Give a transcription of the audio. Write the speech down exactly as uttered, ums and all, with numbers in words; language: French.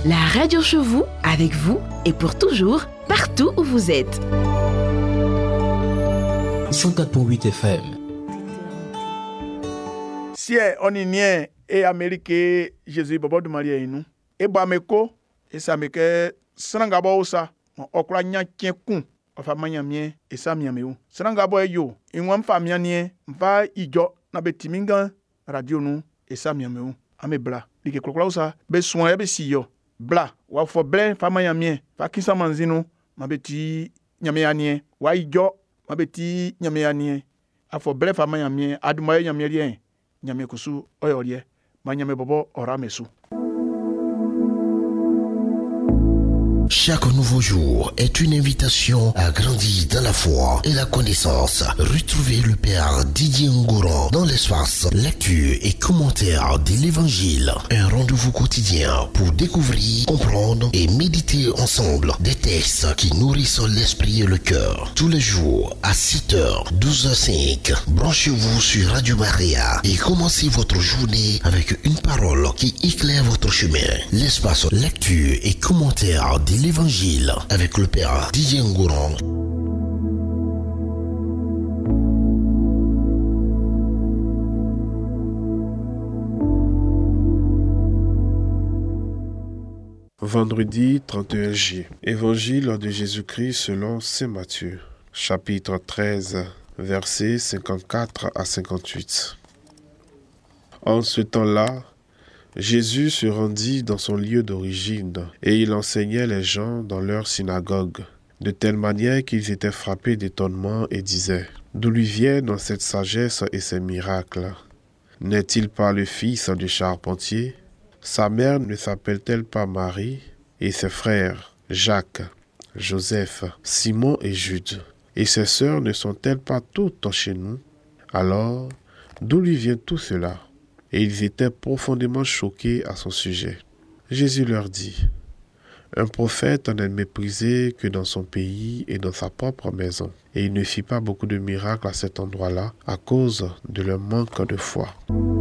La radio chez vous, avec vous et pour toujours, partout où vous êtes. cent quatre virgule huit F M. Si on y est et Amérique Jésus Bobo de Maria inu e ba meko e sa meke sranga bo sa okra nya kienkun ofa manya mie e sa mia meu sranga bo yo inwam fa mia nie mfa ijo na betiminga radio nu e sa mia meu ame bla like klokla sa be soin e be si yo bla wa fo ble fa manya mie fa kisa manzinu ma beti nyame anie wa ijo ma beti nyame anie afo ble fa manya mie aduma nyame rien nyame kusu oyorie ma nyame bobo ora mesu. Chaque nouveau jour est une invitation à grandir dans la foi et la connaissance. Retrouvez le Père Didier Ngouran dans l'espace lecture et commentaire de l'Évangile. Un rendez-vous quotidien pour découvrir, comprendre et méditer ensemble des textes qui nourrissent l'esprit et le cœur. Tous les jours à sept heures, douze heures cinq, branchez-vous sur Radio Maria et commencez votre journée avec une parole qui éclaire votre chemin. L'espace lecture et commentaire de l'Évangile avec le Père Didier Ngouran. Vendredi trente et un juillet. Évangile de Jésus-Christ selon saint Matthieu, chapitre treize, versets cinquante-quatre à cinquante-huit. En ce temps-là, Jésus se rendit dans son lieu d'origine, et il enseignait les gens dans leur synagogue, de telle manière qu'ils étaient frappés d'étonnement et disaient : d'où lui viennent cette sagesse et ces miracles ? N'est-il pas le fils du charpentier ? Sa mère ne s'appelle-t-elle pas Marie ? Et ses frères, Jacques, Joseph, Simon et Jude ? Et ses sœurs ne sont-elles pas toutes chez nous ? Alors, d'où lui vient tout cela ? Et ils étaient profondément choqués à son sujet. Jésus leur dit : un prophète n'est méprisé que dans son pays et dans sa propre maison. Et il ne fit pas beaucoup de miracles à cet endroit-là à cause de leur manque de foi.